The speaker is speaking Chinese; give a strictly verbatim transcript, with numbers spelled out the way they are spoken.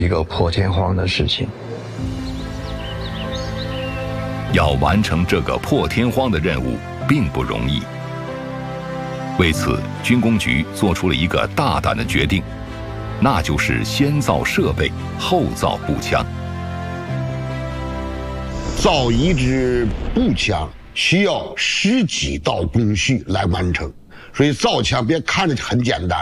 一个破天荒的事情。 要完成这个破天荒的任务并不容易。为此，军工局做出了一个大胆的决定，那就是先造设备，后造步枪。 造一支步枪需要十几道工序来完成，所以造枪别看着很简单，